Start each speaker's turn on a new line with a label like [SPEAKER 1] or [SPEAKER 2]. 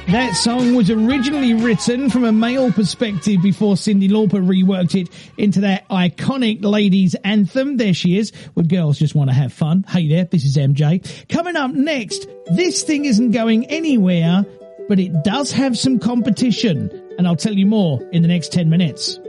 [SPEAKER 1] That song was originally written from a male perspective before Cyndi Lauper reworked it into that iconic ladies anthem. There she is, where girls just want to have fun. Hey there, this is MJ. Coming up next, this thing isn't going anywhere, but it does have some competition. And I'll tell you more in the next 10 minutes.